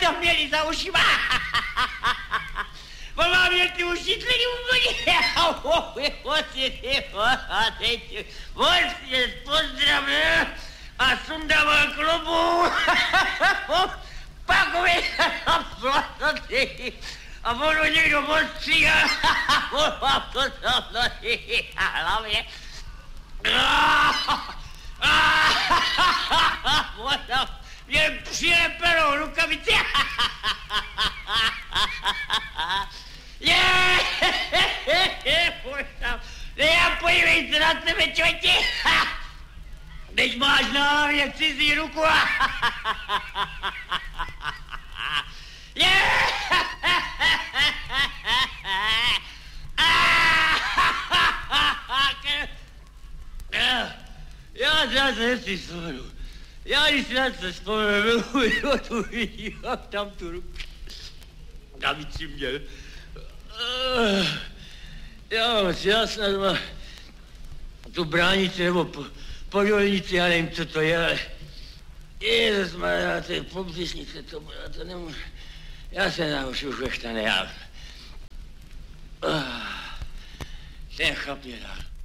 ho měli za ušima. On má měl ty uši tledy úplně. On se pozdravil a sundával klobu. Pakovi a ono někdo odstříhal. On mám to na hlavě. Měl přilepenou rukavici. Podívej se na sebe, čověče. Teď máš na hlavě cizí ruku. Já zase si vzpomenu. Když si na to vzpomenu, tu vidím, tam tu ruku. Kavici měl. Já snad mám tu bránici nebo podolnici, já nevím, co to je, ale Ježismarja, to je pobřišnice, to nemůžu. Já se naučil už veštane, já. Ten chlap je dál.